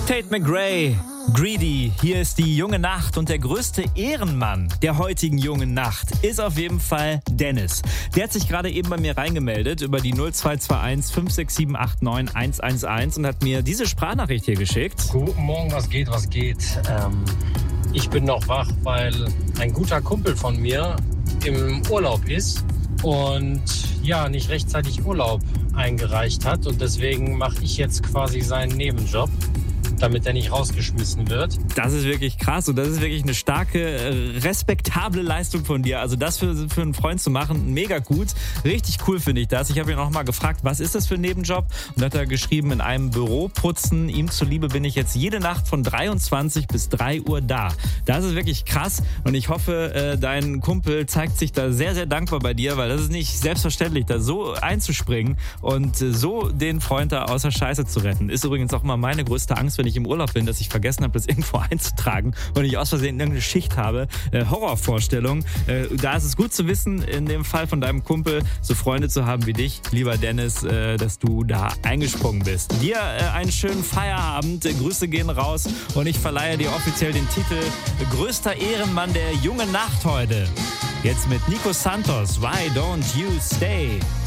Tate McRae, Greedy, hier ist die junge Nacht und der größte Ehrenmann der heutigen jungen Nacht ist auf jeden Fall Dennis. Der hat sich gerade eben bei mir reingemeldet über die 0221 567 89 111 und hat mir diese Sprachnachricht hier geschickt. Guten Morgen, was geht? Ich bin noch wach, weil ein guter Kumpel von mir im Urlaub ist und ja, nicht rechtzeitig Urlaub eingereicht hat und deswegen mache ich jetzt quasi seinen Nebenjob, damit er nicht rausgeschmissen wird. Das ist wirklich krass und das ist wirklich eine starke, respektable Leistung von dir. Also das für einen Freund zu machen, mega gut. Richtig cool finde ich das. Ich habe ihn auch mal gefragt, was ist das für ein Nebenjob? Und da hat er geschrieben, in einem Büro putzen. Ihm zuliebe bin ich jetzt jede Nacht von 23 bis 3 Uhr da. Das ist wirklich krass und ich hoffe, dein Kumpel zeigt sich da sehr, sehr dankbar bei dir, weil das ist nicht selbstverständlich, da so einzuspringen und so den Freund da außer Scheiße zu retten. Ist übrigens auch immer meine größte Angst, wenn ich im Urlaub bin, dass ich vergessen habe, das irgendwo einzutragen und ich aus Versehen irgendeine Schicht habe. Horrorvorstellung. Da ist es gut zu wissen, in dem Fall von deinem Kumpel, so Freunde zu haben wie dich, lieber Dennis, dass du da eingesprungen bist. Dir einen schönen Feierabend. Grüße gehen raus und ich verleihe dir offiziell den Titel größter Ehrenmann der jungen Nacht heute. Jetzt mit Nico Santos. Why don't you stay?